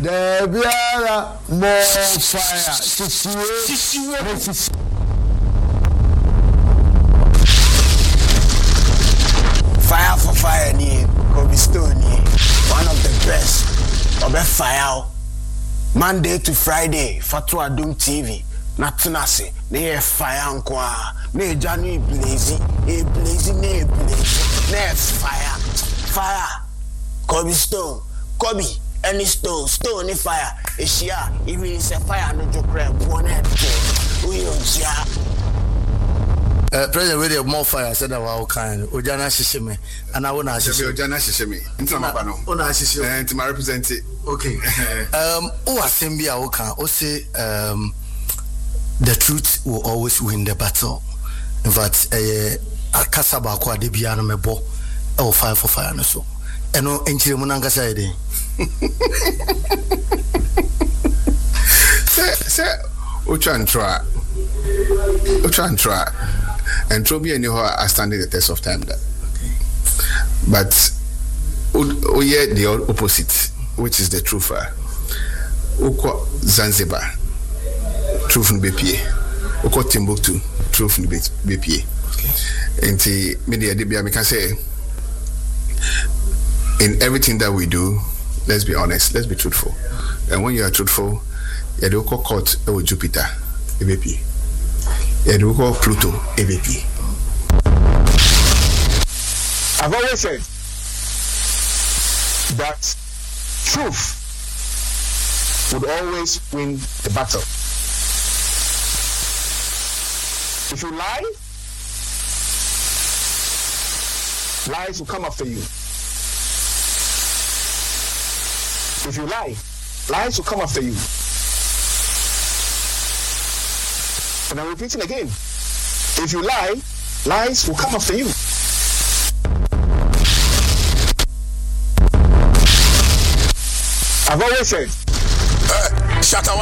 The biara more fire. Fire for fire ni Kobe Stone ni one of the best. Obe fire Monday to Friday Fatu Adum TV Natunase ne fire nkwa ne January blaze ne fire Kobe Stone Kobe any stone ni fire eshia even say fire no jokre bonnet we onja President with more fire said that wow kind Ojana Shishime and I wanna Ojana Shishime into my panel ona Shishime and to my representative okay o asembia o kan o say the truth will always win the battle in fact akasa ba ko ade bia no mebo e o fire for fire no so eno enchire mu nankasa ide se o try and Trobi and you are standing the test of time that. But we hear the opposite, which is the truth. Uko Zanzibar, truth in BPA. Uko Timbuktu, truth in BPA. And the media DBA, we can say, in everything that we do, let's be honest, let's be truthful. And when you are truthful, you do court or Jupiter, BPA. And we call Pluto AVP. I've always said that truth would always win the battle. If you lie, lies will come after you. If you lie, lies will come after you. And I'm repeating again. If you lie, lies will come after you. I've always said, shut up.